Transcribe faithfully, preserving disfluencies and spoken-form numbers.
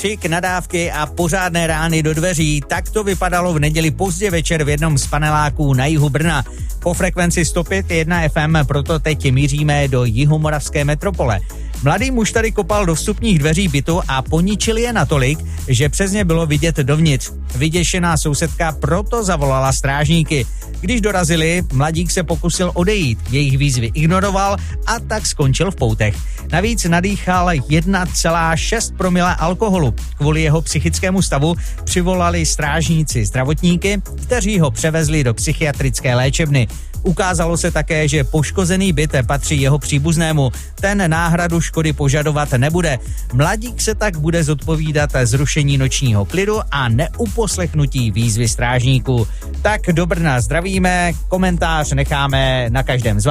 křik, nadávky a pořádné rány do dveří. Tak to vypadalo v neděli pozdě večer v jednom z paneláků na jihu Brna. Po frekvenci sto pět jedna ef em proto teď míříme do jihomoravské metropole. Mladý muž tady kopal do vstupních dveří bytu a poničil je natolik, že přes ně bylo vidět dovnitř. Vyděšená sousedka proto zavolala strážníky. Když dorazili, mladík se pokusil odejít, jejich výzvy ignoroval a tak skončil v poutech. Navíc nadýchal jedna celá šest promile alkoholu. Kvůli jeho psychickému stavu přivolali strážníci zdravotníky, kteří ho převezli do psychiatrické léčebny. Ukázalo se také, že poškozený byt patří jeho příbuznému. Ten náhradu škody požadovat nebude. Mladík se tak bude zodpovídat zrušení nočního klidu a neuposlechnutí výzvy strážníků. Tak do Brna zdravíme, komentář necháme na každém z vás.